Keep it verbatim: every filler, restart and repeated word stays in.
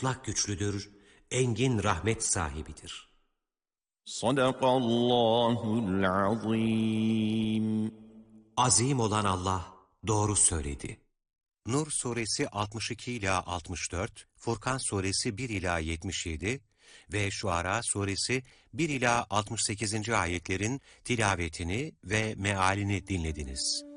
mutlak güçlüdür, engin rahmet sahibidir. Sadakallahul azim. Azim olan Allah doğru söyledi. Nur suresi altmış iki ila altmış dört, Furkan suresi bir ila yetmiş yedi ve Şuara suresi bir ila altmış sekizinci ayetlerin tilavetini ve mealini dinlediniz.